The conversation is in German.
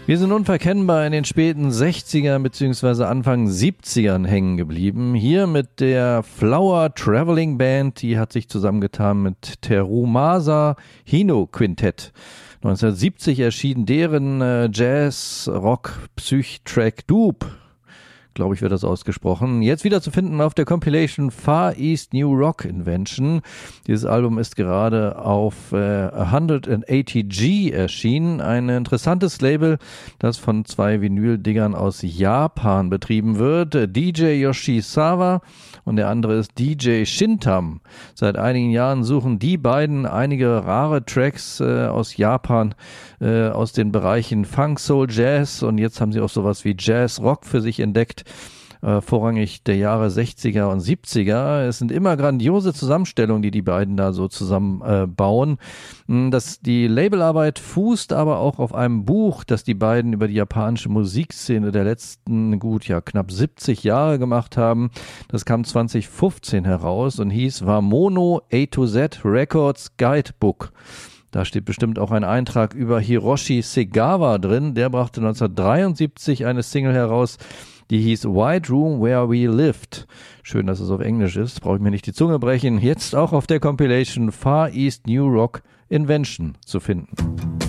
Wir sind unverkennbar in den späten 60er bzw. Anfang 70ern hängen geblieben. Hier mit der Flower Traveling Band, die hat sich zusammengetan mit Terumasa Hino Quintett. 1970 erschien deren Jazz-Rock-Psych-Track Dupe. Glaube ich, wird das ausgesprochen. Jetzt wieder zu finden auf der Compilation Far East New Rock Invention. Dieses Album ist gerade auf 180G erschienen. Ein interessantes Label, das von zwei Vinyl-Diggern aus Japan betrieben wird. DJ Yoshizawa und der andere ist DJ Shintam. Seit einigen Jahren suchen die beiden einige rare Tracks aus Japan, aus den Bereichen Funk, Soul, Jazz, und jetzt haben sie auch sowas wie Jazz, Rock für sich entdeckt. Vorrangig der Jahre 60er und 70er. Es sind immer grandiose Zusammenstellungen, die beiden da so zusammen bauen. Die Labelarbeit fußt aber auch auf einem Buch, das die beiden über die japanische Musikszene der letzten knapp 70 Jahre gemacht haben. Das kam 2015 heraus und hieß Wamono A to Z Records Guidebook. Da steht bestimmt auch ein Eintrag über Hiroshi Segawa drin. Der brachte 1973 eine Single heraus, die hieß White Room Where We Lived. Schön, dass es auf Englisch ist. Brauche ich mir nicht die Zunge brechen. Jetzt auch auf der Compilation Far East New Rock Invention zu finden.